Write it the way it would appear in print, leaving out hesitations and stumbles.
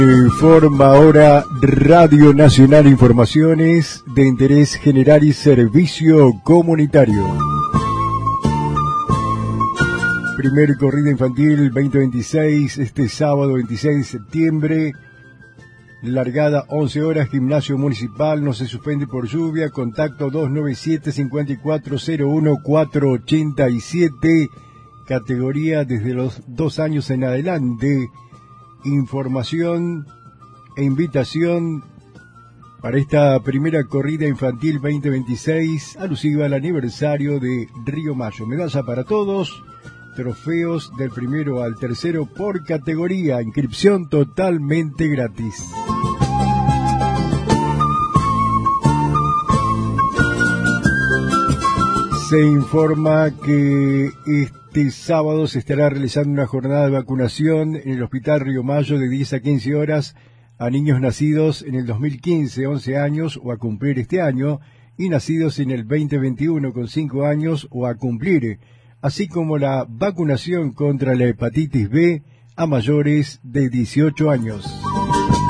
Informa ahora Radio Nacional, informaciones de interés general y servicio comunitario. Primer corrida infantil 2026, este sábado 26 de septiembre. Largada 11 horas, gimnasio municipal, no se suspende por lluvia. Contacto 297-5401-487. Categoría desde los 2 años en adelante. Información e invitación para esta primera corrida infantil 2026, alusiva al aniversario de Río Mayo. Medalla para todos, trofeos del primero al tercero por categoría, inscripción totalmente gratis. Se informa que este sábado se estará realizando una jornada de vacunación en el Hospital Río Mayo de 10 a 15 horas a niños nacidos en el 2015, 11 años o a cumplir este año, y nacidos en el 2021 con 5 años o a cumplir, así como la vacunación contra la hepatitis B a mayores de 18 años.